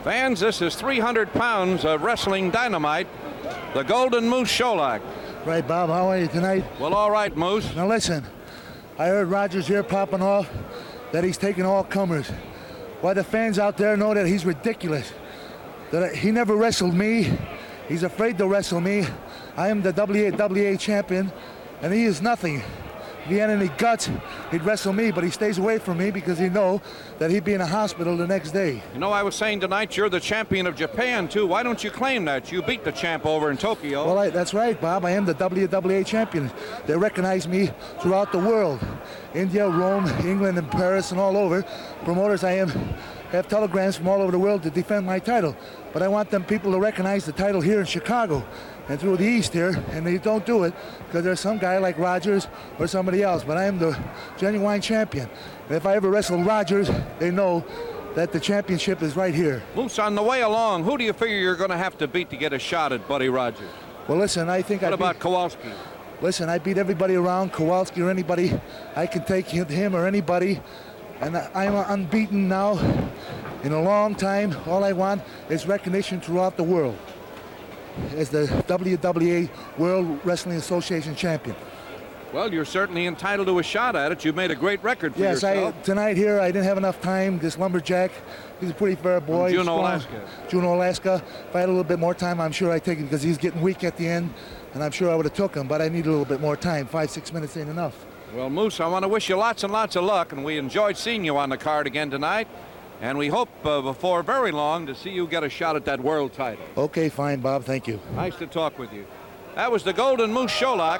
Fans, this is 300 pounds of wrestling dynamite, the Golden Moose Sholak. Right, Bob, how are you tonight? Well, all right, Moose. Now listen, I heard Rogers here popping off that he's taking all comers. Why the fans out there know that he's ridiculous. That he never wrestled me. He's afraid to wrestle me. I am the WAWA champion, and he is nothing. If he had any guts, he'd wrestle me, but he stays away from me because he know that he'd be in a hospital the next day. You know, I was saying tonight you're the champion of Japan, too. Why don't you claim that? You beat the champ over in Tokyo. Well, that's right, Bob. I am the WAWA champion. They recognize me throughout the world. India, Rome, England, and Paris, and all over. Promoters have telegrams from all over the world to defend my title. But I want them people to recognize the title here in Chicago and through the East here, and they don't do it because there's some guy like Rogers or somebody else. But I am the genuine champion. And if I ever wrestle Rogers, they know that the championship is right here. Moose, on the way along, who do you figure you're going to have to beat to get a shot at Buddy Rogers? Well, listen, I think What about Kowalski? Listen, I beat everybody around, Kowalski or anybody. I can take him or anybody. And I'm unbeaten now in a long time. All I want is recognition throughout the world as the WAWA World Wrestling Association champion. Well, you're certainly entitled to a shot at it. You've made a great record for yourself. Yes, tonight here I didn't have enough time. This lumberjack, he's a pretty fair boy. Juneau, Alaska. Juneau, Alaska. If I had a little bit more time, I'm sure I'd take it because he's getting weak at the end, and I'm sure I would have took him, but I need a little bit more time. 5-6 minutes ain't enough. Well, Moose, I want to wish you lots and lots of luck, and we enjoyed seeing you on the card again tonight. And we hope before very long to see you get a shot at that world title. Okay, fine, Bob. Thank you. Nice to talk with you. That was the Golden Moose Sholak,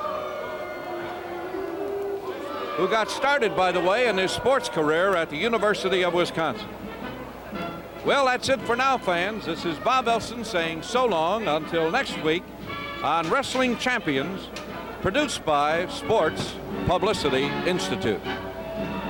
who got started, by the way, in his sports career at the University of Wisconsin. Well, that's it for now, fans. This is Bob Elson saying so long until next week on Wrestling Champions, produced by Sports Publicity Institute.